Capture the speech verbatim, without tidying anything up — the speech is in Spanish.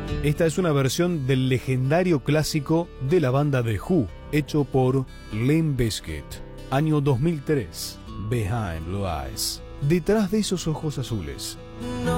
Esta es una versión del legendario clásico de la banda The Who, hecho por Limp Bizkit, año dos mil tres, Behind Blue Eyes, detrás de esos ojos azules.